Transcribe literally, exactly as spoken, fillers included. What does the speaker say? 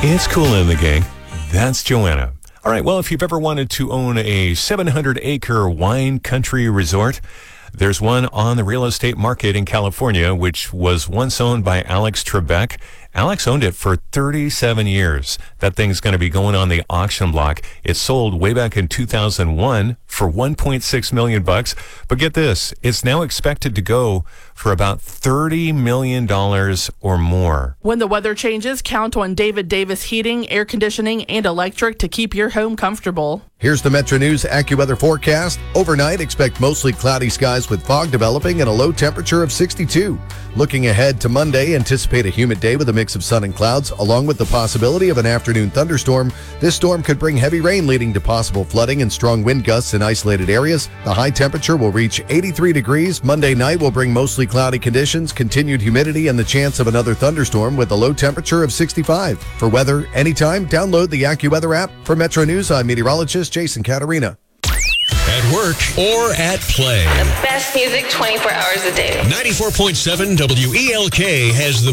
It's cool in the gang. That's Joanna. All right, well, if you've ever wanted to own a seven hundred acre wine country resort, there's one on the real estate market in California, which was once owned by Alex Trebek. Alex owned it for thirty-seven years. That thing's going to be going on the auction block. It sold way back in two thousand one for one point six million bucks. But get this, it's now expected to go for about thirty million dollars or more. When the weather changes, count on David Davis Heating, Air Conditioning, and Electric to keep your home comfortable. Here's the Metro News AccuWeather forecast. Overnight, expect mostly cloudy skies with fog developing and a low temperature of sixty-two. Looking ahead to Monday, anticipate a humid day with a mix of sun and clouds, along with the possibility of an afternoon thunderstorm. This storm could bring heavy rain, leading to possible flooding and strong wind gusts in isolated areas. The high temperature will reach eighty-three degrees. Monday night will bring mostly cloudy conditions, continued humidity, and the chance of another thunderstorm with a low temperature of sixty-five. For weather anytime, download the AccuWeather app. For Metro News, I'm meteorologist Jason Caterina. At work or at play. The best music twenty-four hours a day. ninety-four point seven W E L K has the